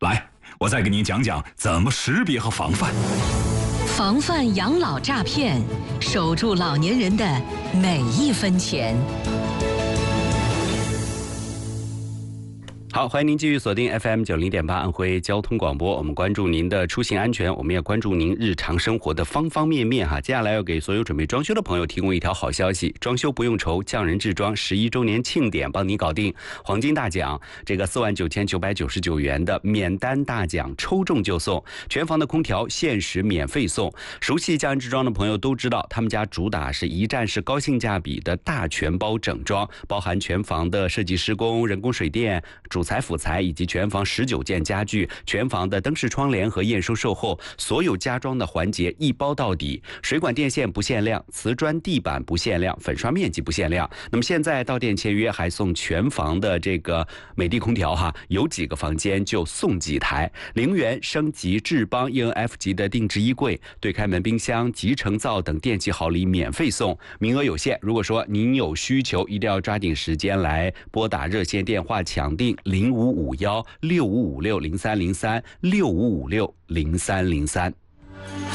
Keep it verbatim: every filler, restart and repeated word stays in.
来，我再给您讲讲怎么识别和防范。 防范养老诈骗，守住老年人的每一分钱。 好，欢迎您继续锁定 F M 九零点八安徽交通广播。我们关注您的出行安全，我们也关注您日常生活的方方面面哈。接下来要给所有准备装修的朋友提供一条好消息：装修不用愁，匠人制装十一周年庆典帮你搞定，黄金大奖，这个四万九千九百九十九元的免单大奖抽中就送，全房的空调限时免费送。熟悉匠人制装的朋友都知道，他们家主打是一站式高性价比的大全包整装，包含全房的设计施工、人工水电、主材辅材以及全房十九件家具，全房的灯饰窗帘和验收售后，所有家装的环节一包到底，水管电线不限量，瓷砖地板不限量，粉刷面积不限量。那么现在到店签约还送全房的这个美的空调哈，有几个房间就送几台，零元升级智邦 E N F 级的定制衣柜、对开门冰箱、集成灶等电器好礼免费送，名额有限。如果说您有需求，一定要抓紧时间来拨打热线电话抢定零五五幺六五五六零三零三六五五六零三零三。